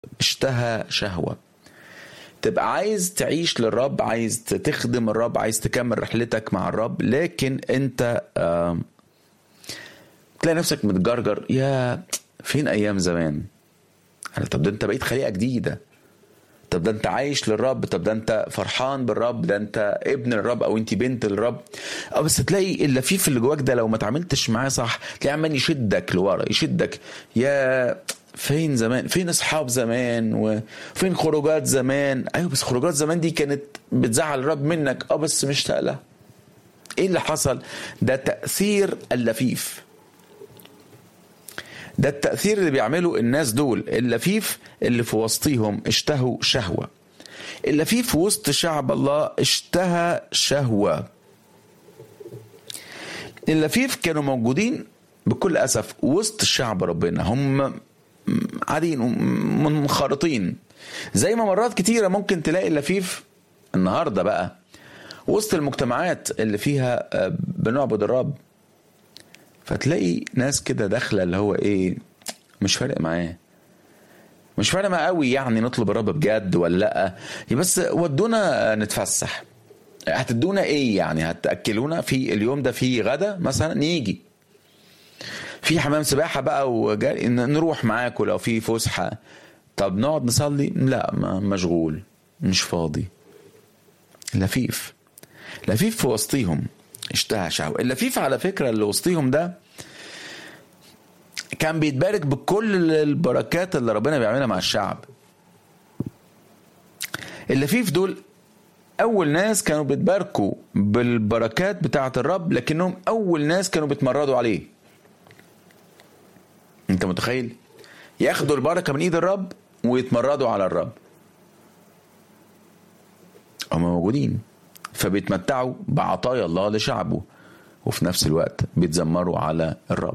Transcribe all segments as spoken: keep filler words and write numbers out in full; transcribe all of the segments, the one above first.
اشتهى شهوة. تبقى عايز تعيش للرب، عايز تخدم الرب، عايز تكمل رحلتك مع الرب، لكن انت آه تلاقي نفسك متجرجر، يا فين ايام زمان. طب ده انت بقيت خليقة جديدة، طب ده انت عايش للرب، طب ده انت فرحان بالرب، ده انت ابن الرب او انت بنت الرب. اه بس تلاقي اللفيف اللي جواك ده لو ما تعاملتش معاه صح تلاقي عمال يشدك لورا، يشدك. يا فين زمان، فين اصحاب زمان، وفين خروجات زمان. ايوه بس خروجات زمان دي كانت بتزعل الرب منك، اه بس مشتاق لها. ايه اللي حصل؟ ده تأثير اللفيف، ده التأثير اللي بيعمله الناس دول. اللفيف اللي في وسطهم اشتهوا شهوة. اللفيف في وسط شعب الله اشتهى شهوة. اللفيف كانوا موجودين بكل أسف وسط شعب ربنا، هم قاعدين منخرطين. زي ما مرات كتيرة ممكن تلاقي اللفيف النهاردة بقى وسط المجتمعات اللي فيها بنعبد الرب، فتلاقي ناس كده داخلة اللي هو ايه، مش فارق معاه، مش فارق معاه قوي يعني نطلب الرب بجد ولا لا، بس ودونا نتفسح. هتدونا ايه يعني؟ هتأكلونا في اليوم ده في غدا مثلا، نيجي في حمام سباحة بقى وجاري نروح معاكم، لو في فسحة. طب نقعد نصلي؟ لا مشغول مش فاضي. لفيف لفيف في وسطيهم اشتهى شهوة. اللفيف على فكرة اللي وسطيهم ده كان بيتبارك بكل البركات اللي ربنا بيعملها مع الشعب. اللفيف دول أول ناس كانوا بيتباركوا بالبركات بتاعة الرب، لكنهم أول ناس كانوا بيتمردوا عليه. أنت متخيل؟ ياخدوا البركة من إيد الرب ويتمردوا على الرب. هم موجودين فبيتمتعوا بعطايا الله لشعبه، وفي نفس الوقت بيتذمروا على الرب.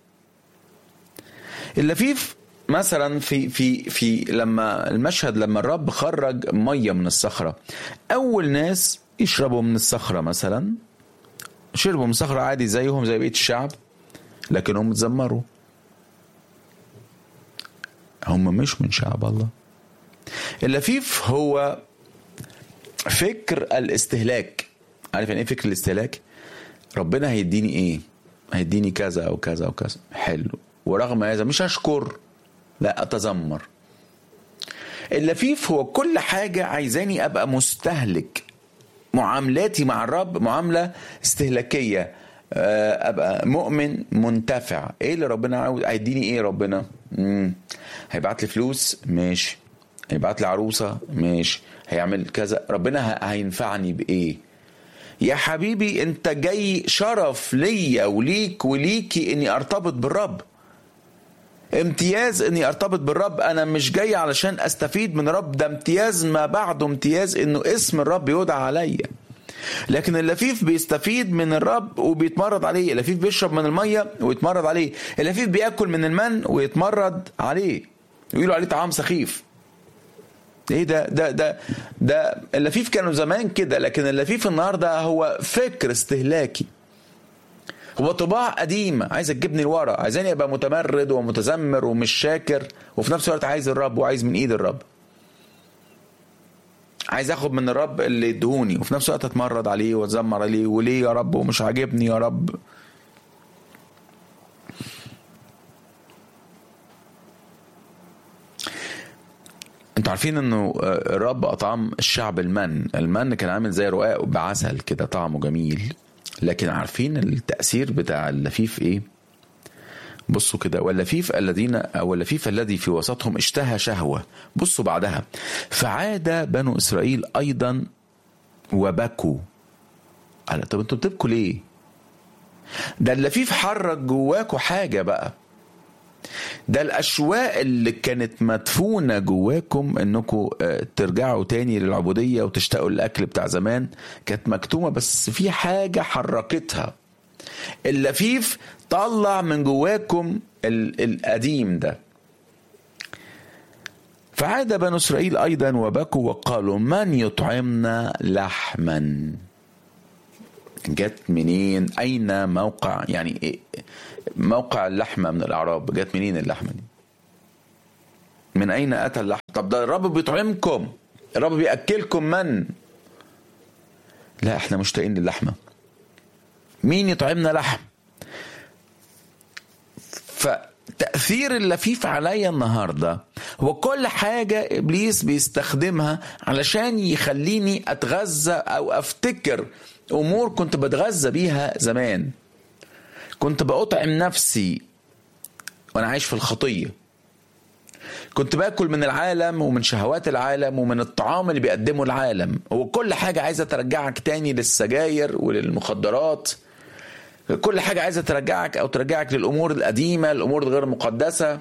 اللفيف مثلا في في في لما المشهد لما الرب خرج ميه من الصخره، اول ناس يشربوا من الصخره مثلا شربوا من الصخره عادي زيهم زي بقيه الشعب، لكنهم اتذمروا. هم مش من شعب الله. اللفيف هو فكر الاستهلاك. عارف يعني ايه فكر الاستهلاك؟ ربنا هيديني ايه؟ هيديني كذا او كذا او كذا، حلو، ورغم هذا مش هشكر، لا اتذمر. اللفيف هو كل حاجة عايزاني ابقى مستهلك، معاملاتي مع الرب معاملة استهلاكية، ابقى مؤمن منتفع. ايه اللي ربنا عاوز؟ هيديني ايه ربنا؟ مم. هيبعت لي فلوس، ماشي. هيبعت لي عروسة، ماشي. هيعمل كذا، ربنا هينفعني بايه؟ يا حبيبي انت جاي شرف ليا وليك وليكي اني ارتبط بالرب، امتياز اني ارتبط بالرب. انا مش جاي علشان استفيد من الرب، ده امتياز ما بعده امتياز انه اسم الرب يدعى عليا. لكن اللفيف بيستفيد من الرب وبيتمرد عليه. اللفيف بيشرب من المية ويتمرد عليه. اللفيف بيأكل من المن ويتمرد عليه، يقولوا عليه طعام سخيف. ايه ده ده ده ده اللفيف كانوا زمان كده، لكن اللفيف النهارده هو فكر استهلاكي، هو طباع قديمة عايزة تجيبني لورا، عايزاني ابقى متمرد ومتذمر ومش شاكر، وفي نفس الوقت عايز الرب وعايز من ايد الرب، عايز اخد من الرب اللي يدهوني وفي نفس الوقت اتمرد عليه واتذمر عليه، وليه يا رب ومش عاجبني يا رب. انتوا عارفين انه الرب اطعم الشعب المن. المن كان عامل زي رقاق بعسل كده، طعمه جميل. لكن عارفين التأثير بتاع اللفيف ايه؟ بصوا كده، واللفيف الذين او اللفيف الذي في وسطهم اشتهى شهوة. بصوا بعدها، فعاد بنو اسرائيل ايضا وبكوا. قال طب انتوا بتبكوا ليه؟ ده اللفيف حرك جواكوا حاجة بقى. ده الأشواق اللي كانت مدفونة جواكم انكم ترجعوا تاني للعبودية وتشتاقوا الأكل بتاع زمان، كانت مكتومة، بس في حاجة حركتها. اللفيف طلع من جواكم القديم ده. فعاد بنو إسرائيل أيضا وبكوا وقالوا من يطعمنا لحما. جت منين؟ أين موقع يعني موقع اللحمة من الأعراب؟ جت منين اللحمة دي؟ من أين أتى اللحم؟ طب ده الرب بيطعمكم، الرب بيأكلكم من؟ لا احنا مشتاقين للحمة. مين يطعمنا لحم؟ فتأثير اللفيف عليا النهاردة هو كل حاجة إبليس بيستخدمها علشان يخليني أتغذى أو أفتكر أمور كنت بتغذى بيها زمان، كنت بأطعم نفسي وأنا عايش في الخطية، كنت باكل من العالم ومن شهوات العالم ومن الطعام اللي بيقدمه العالم. هو كل حاجة عايزة ترجعك تاني للسجاير وللمخدرات، كل حاجة عايزة ترجعك أو ترجعك للأمور القديمة، الأمور الغير مقدسة.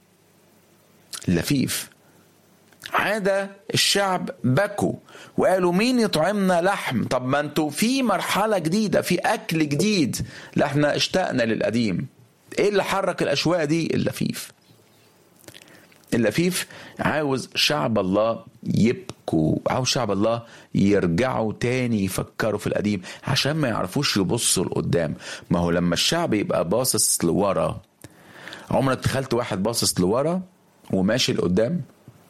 اللفيف عادة الشعب بكوا وقالوا مين يطعمنا لحم؟ طب ما انتوا في مرحلة جديدة، في أكل جديد، لا احنا اشتقنا للقديم. ايه اللي حرك الأشواق دي؟ اللفيف. اللفيف عاوز شعب الله يبكوا، عاوز شعب الله يرجعوا تاني يفكروا في القديم عشان ما يعرفوش يبصوا لقدام. ما هو لما الشعب يبقى باصص لورا، عمرك تخيلت واحد باصص لورا وماشي لقدام؟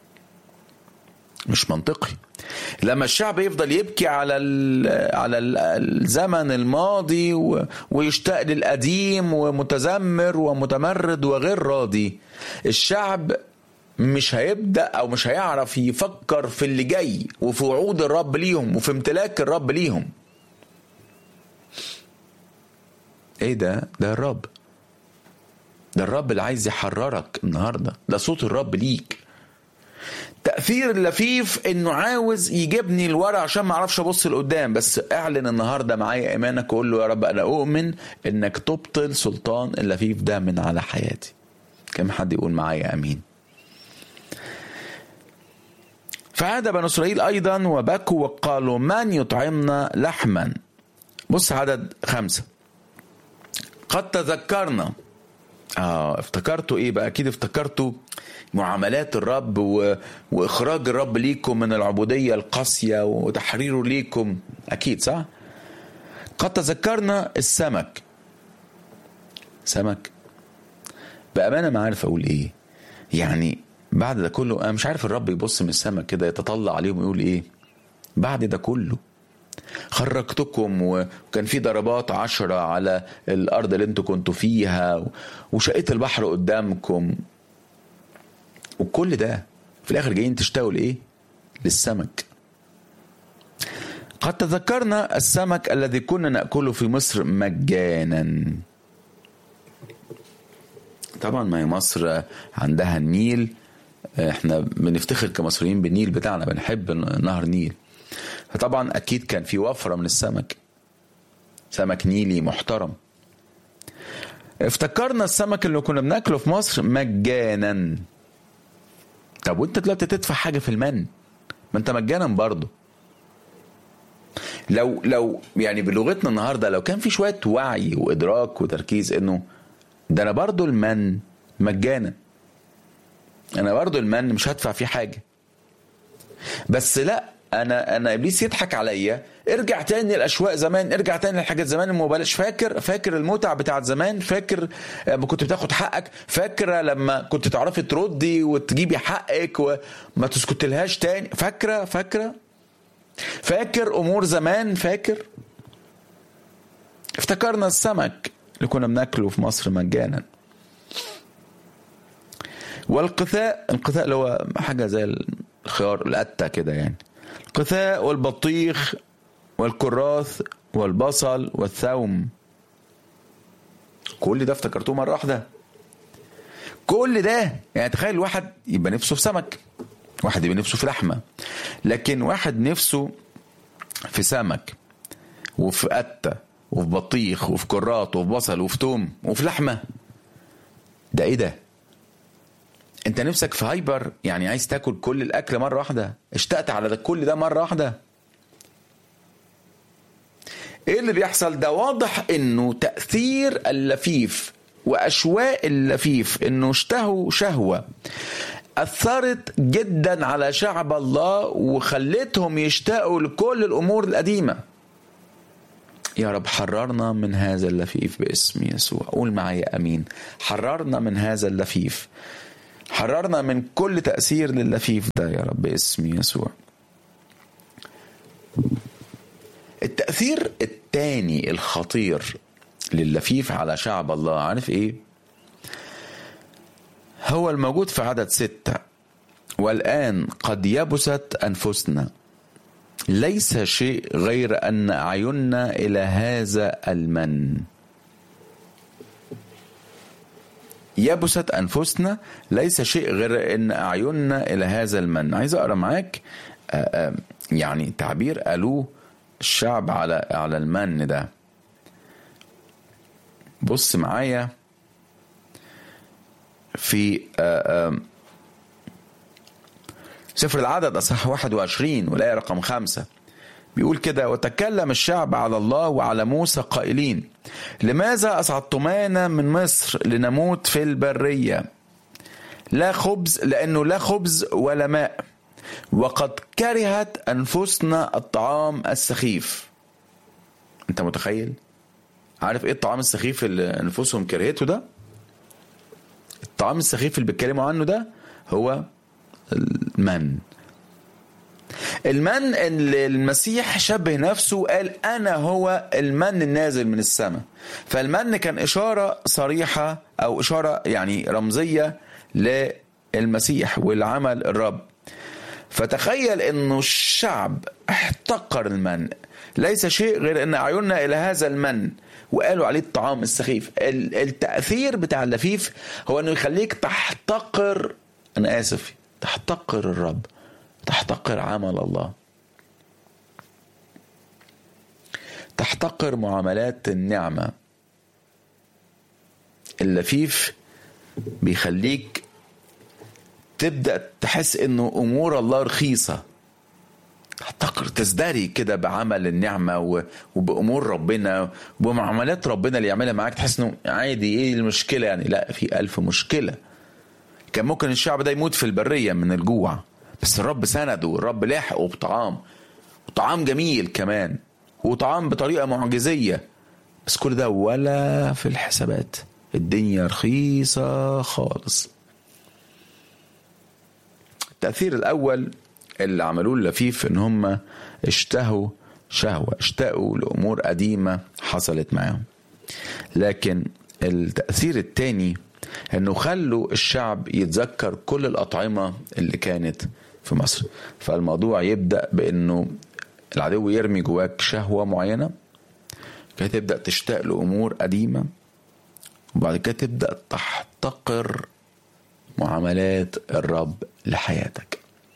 مش منطقي. لما الشعب يفضل يبكي على على الزمن الماضي ويشتاق للقديم ومتذمر ومتمرد وغير راضي، الشعب مش هيبدأ أو مش هيعرف يفكر في اللي جاي وفي وعود الرب ليهم وفي امتلاك الرب ليهم. ايه ده؟ ده الرب، ده الرب اللي عايز يحررك النهاردة، ده صوت الرب ليك. تأثير اللفيف انه عاوز يجيبني لورا عشان ما اعرفش ابص لقدام. بس اعلن النهارده معايا ايمانك وقول له يا رب انا اؤمن انك تبطل سلطان اللفيف ده من على حياتي. كم حد يقول معايا امين؟ فعاد بنو إسرائيل أيضا وبكوا وقالوا من يطعمنا لحما. بص عدد خمسة، قد تذكرنا. آه افتكرتوا إيه بقى؟ أكيد افتكرتوا معاملات الرب و... وإخراج الرب ليكم من العبودية القاسية وتحريره ليكم، أكيد صح؟ قد تذكرنا السمك. سمك بأمانة ما عارف أقول إيه يعني بعد ده كله. أنا مش عارف الرب يبص من السماء كده يتطلع عليهم ويقول إيه بعد ده كله؟ خرجتكم وكان في ضربات عشرة على الأرض اللي انتوا كنتوا فيها وشقيت البحر قدامكم، وكل ده في الآخر جايين تشتاقوا لإيه؟ للسمك. قد تذكرنا السمك الذي كنا نأكله في مصر مجانا. طبعا ما هي مصر عندها النيل، احنا بنفتخر كمصريين بالنيل بتاعنا، بنحب نهر نيل، فطبعا اكيد كان في وفرة من السمك، سمك نيلي محترم. افتكرنا السمك اللي كنا بناكله في مصر مجانا. طب وانت دلوقتي تدفع حاجة في المن؟ ما انت مجانا برضه. لو لو يعني بلغتنا النهاردة لو كان في شوية وعي وادراك وتركيز انه ده انا برضه المن مجانا، انا برضو المن مش هدفع فيه حاجة. بس لا، انا انا ابليس يضحك عليا. ارجع تاني الاشواق زمان، ارجع تاني للحاجات زمان المبالغ. فاكر فاكر المتعة بتاعت زمان؟ فاكر لما كنت بتاخد حقك؟ فاكرة لما كنت تعرفي تردي وتجيبي حقك وما تسكتلهاش تاني؟ فاكرة فاكرة فاكر امور زمان؟ فاكر؟ افتكرنا السمك اللي كنا بناكله في مصر مجانا. والقثاء، القثاء اللي هو حاجة زي الخيار القتة كده يعني، القثاء والبطيخ والكراث والبصل والثوم، كل ده افتكرتوه مرة واحدة؟ كل ده يعني تخيل واحد يبقى نفسه في سمك، واحد يبقى نفسه في لحمة، لكن واحد نفسه في سمك وفي قتة وفي بطيخ وفي كراث وفي بصل وفي توم وفي لحمة. ده ايه ده؟ انت نفسك في هايبر يعني عايز تاكل كل الاكل مرة واحدة؟ اشتقت على ده كل ده مرة واحدة؟ ايه اللي بيحصل ده؟ واضح انه تأثير اللفيف واشواق اللفيف انه اشتهوا شهوة اثرت جدا على شعب الله وخلتهم يشتاقوا لكل الامور القديمة. يا رب حررنا من هذا اللفيف باسم يسوع. قول معايا امين. حررنا من هذا اللفيف، حررنا من كل تأثير لللفيف ده يا رب باسم يسوع. التأثير الثاني الخطير لللفيف على شعب الله عارف ايه؟ هو الموجود في عدد ستة: والآن قد يبست أنفسنا، ليس شيء غير أن أعيننا إلى هذا المن. يبست أنفسنا، ليس شيء غير أن أعيننا إلى هذا المن. عايز أقرأ معاك يعني تعبير قالوه الشعب على على المن ده. بص معايا في سفر العدد أصحاح واحد وعشرين والآية رقم خمسة، بيقول كده: وتكلم الشعب على الله وعلى موسى قائلين: لماذا أصعدتمانا من مصر لنموت في البرية؟ لا خبز، لأنه لا خبز ولا ماء، وقد كرهت أنفسنا الطعام السخيف. أنت متخيل؟ عارف إيه الطعام السخيف اللي أنفسهم كرهته ده؟ الطعام السخيف اللي بيتكلموا عنه ده هو المن. المن اللي المسيح شبه نفسه قال أنا هو المن النازل من السماء. فالمن كان إشارة صريحة أو إشارة يعني رمزية للمسيح والعمل الرب. فتخيل أنه الشعب احتقر المن، ليس شيء غير أن أعيننا إلى هذا المن، وقالوا عليه الطعام السخيف. التأثير بتاع اللفيف هو أنه يخليك تحتقر، أنا آسف، تحتقر الرب، تحتقر عمل الله، تحتقر معاملات النعمة. اللفيف بيخليك تبدأ تحس انه امور الله رخيصة، تحتقر، تزدري كده بعمل النعمة وبأمور ربنا وبمعاملات ربنا اللي يعملها معاك. تحس انه عادي، ايه المشكلة يعني؟ لا، في ألف مشكلة. كان ممكن الشعب ده يموت في البرية من الجوع، بس الرب سنده، الرب لاحقه بطعام، وطعام جميل كمان، وطعام بطريقة معجزية. بس كل ده ولا في الحسابات، الدنيا رخيصة خالص. التأثير الأول اللي عملوه اللفيف إن هم اشتهوا شهوة، اشتاقوا لأمور قديمة حصلت معهم. لكن التأثير الثاني إنه خلوا الشعب يتذكر كل الأطعمة اللي كانت في مصر. فالموضوع يبدأ بأنه العدو يرمي جواك شهوة معينة، كده تبدأ تشتاق لأمور قديمة، وبعد كده تبدأ تحتقر معاملات الرب لحياتك.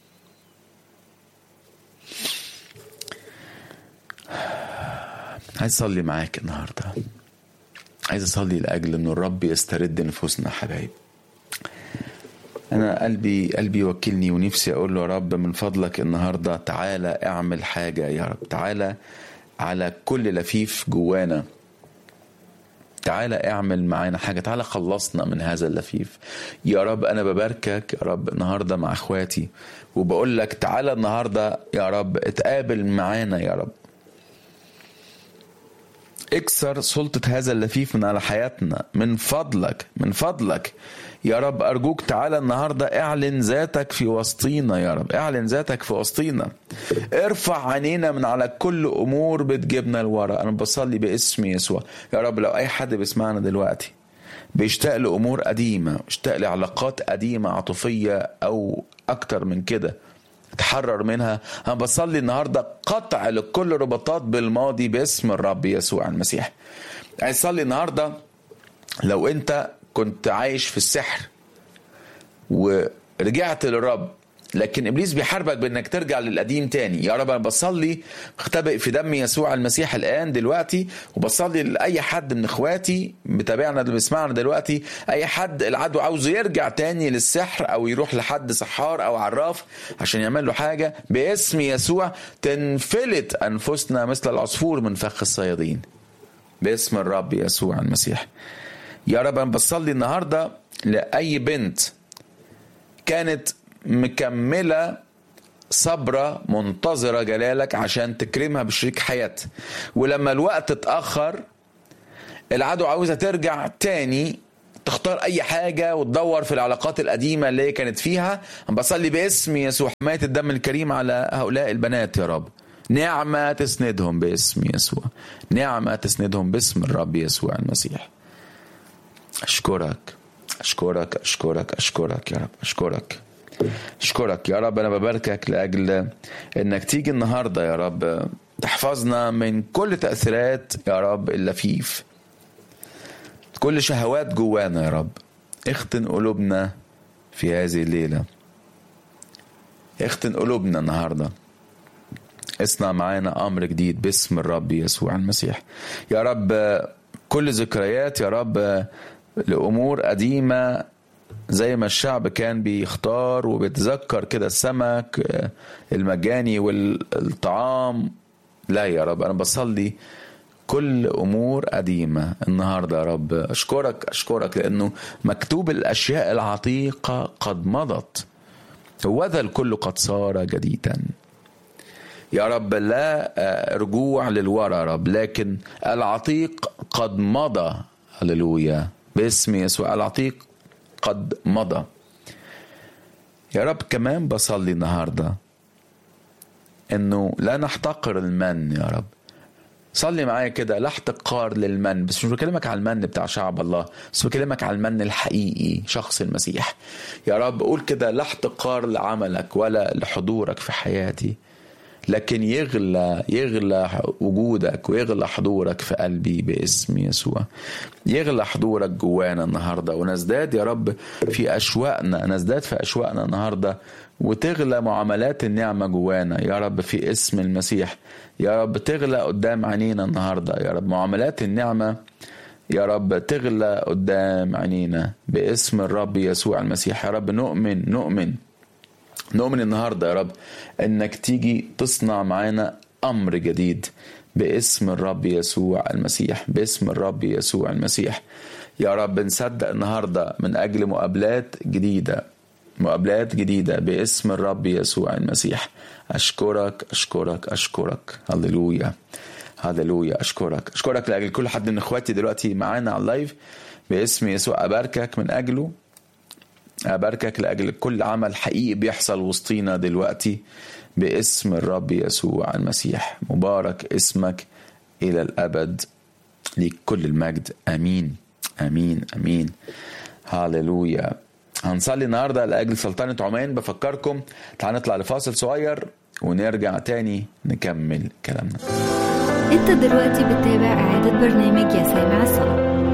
عايز أصلي معاك النهاردة، عايز أصلي لأجل أن الرب يسترد نفوسنا. حبايب، أنا قلبي قلبي وكلني ونفسي أقول له يا رب من فضلك النهاردة تعالى اعمل حاجة يا رب، تعالى على كل لفيف جوانا، تعالى اعمل معانا حاجة، تعالى خلصنا من هذا اللفيف يا رب. أنا بباركك يا رب النهاردة مع أخواتي، وبقول لك تعالى النهاردة يا رب اتقابل معانا يا رب، اكسر سلطة هذا اللفيف من على حياتنا من فضلك، من فضلك يا رب. أرجوك تعالى النهاردة اعلن ذاتك في وسطينا يا رب، اعلن ذاتك في وسطينا، ارفع عينينا من على كل أمور بتجيبنا لورا. أنا بصلي باسم يسوع يا رب، لو أي حد بيسمعنا دلوقتي بيشتاق لأمور قديمة، بيشتاق لعلاقات قديمة عاطفية أو أكتر من كده، تحرر منها. أنا بصلي النهاردة قطع لكل رباطات بالماضي باسم الرب يسوع المسيح. عايز أصلي النهاردة لو أنت كنت عايش في السحر ورجعت للرب، لكن إبليس بيحاربك بأنك ترجع للقديم تاني، يا رب أنا بصلي اختبئ في دم يسوع المسيح الآن دلوقتي، وبصلي لأي حد من إخواتي بتابعنا اللي بيسمعنا دلوقتي، أي حد العدو عاوزه يرجع تاني للسحر أو يروح لحد سحار أو عراف عشان يعمل له حاجة، باسم يسوع تنفلت أنفسنا مثل العصفور من فخ الصيادين باسم الرب يسوع المسيح. يا رب أنا بصلي النهاردة لأي بنت كانت مكملة صبرة منتظرة جلالك عشان تكرمها بشريك حياة، ولما الوقت اتأخر العدو عاوزة ترجع تاني تختار اي حاجة وتدور في العلاقات القديمة اللي هي كانت فيها. بصلي باسم يسوع حماية الدم الكريم على هؤلاء البنات يا رب، نعمة تسندهم باسم يسوع، نعمة تسندهم باسم الرب يسوع المسيح. أشكرك أشكرك أشكرك أشكرك يا رب، أشكرك أشكرك يا رب. أنا بباركك لأجل أنك تيجي النهاردة يا رب تحفظنا من كل تأثيرات يا رب اللفيف، كل شهوات جوانا يا رب. اختن قلوبنا في هذه الليلة، اختن قلوبنا النهاردة، اصنع معانا أمر جديد باسم الرب يسوع المسيح يا رب. كل ذكريات يا رب لأمور قديمة زي ما الشعب كان بيختار وبيتذكر كده السمك المجاني والطعام، لا يا رب أنا بصلي كل أمور قديمة النهاردة يا رب. أشكرك أشكرك لأنه مكتوب الأشياء العتيقة قد مضت وذا الكل قد صار جديدا يا رب. لا رجوع للوراء يا رب، لكن العتيق قد مضى. هللويا باسم يسوع، العتيق قد مضى يا رب. كمان بصلي النهاردة انه لا نحتقر المن يا رب. صلي معايا كده، لا احتقار للمن، بس مش بكلمك على المن بتاع شعب الله، بس بكلمك على المن الحقيقي شخص المسيح يا رب. قول كده، لا احتقار لعملك ولا لحضورك في حياتي، لكن يغلى يغلى وجودك ويغلى حضورك في قلبي باسم يسوع. يغلى حضورك جوانا النهاردة ونزداد يا رب في أشواقنا، نزداد في أشواقنا النهاردة، وتغلى معاملات النعمة جوانا يا رب في اسم المسيح يا رب. تغلى قدام عينينا النهاردة يا رب معاملات النعمة يا رب، تغلى قدام عينينا باسم الرب يسوع المسيح يا رب. نؤمن نؤمن نؤمن النهاردة يا رب انك تيجي تصنع معانا امر جديد باسم الرب يسوع المسيح، باسم الرب يسوع المسيح يا رب. نصدق النهاردة من اجل مقابلات جديدة، مقابلات جديدة باسم الرب يسوع المسيح. اشكرك اشكرك اشكرك هللويا هللويا. اشكرك اشكرك لاجل كل حد من اخواتي دلوقتي معانا على اللايف باسم يسوع. اباركك من اجله، أباركك لأجل كل عمل حقيقي بيحصل وسطينا دلوقتي باسم الرب يسوع المسيح. مبارك اسمك إلى الأبد، ليك كل المجد. أمين أمين أمين هاللويا. هنصلي النهاردة لأجل سلطنة عمان. بفكركم تعال نطلع لفاصل صغير ونرجع تاني نكمل كلامنا. انت دلوقتي بتتابع إعادة برنامج يا سامع الصلاة.